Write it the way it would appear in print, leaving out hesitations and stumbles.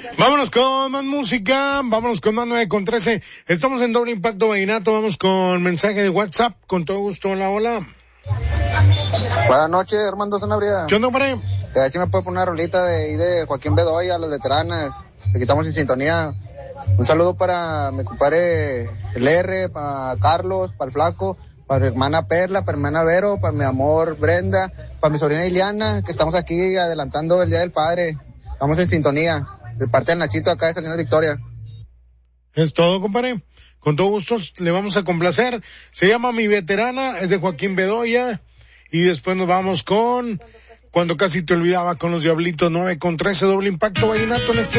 Vámonos con más música, vámonos con más 9:13. Estamos en Doble Impacto Vallenato, vamos con mensaje de WhatsApp, con todo gusto. Hola, hola. Buenas noches, Armando Sanabria. ¿Qué onda, hombre? A ver si me puede poner una rolita de Joaquín Bedoya, las veteranas. Aquí estamos en sintonía. Un saludo para mi compadre el R, para Carlos, para el Flaco, para mi hermana Perla, para mi hermana Vero, para mi amor Brenda, para mi sobrina Iliana, que estamos aquí adelantando el Día del Padre. Estamos en sintonía, de parte del Nachito acá de Salinas Victoria. Es todo, compadre. Con todo gusto le vamos a complacer. Se llama Mi Veterana, es de Joaquín Bedoya. Y después nos vamos con Cuando Casi Te Olvidaba, con los Diablitos. 9:13, Doble Impacto Vallenato en este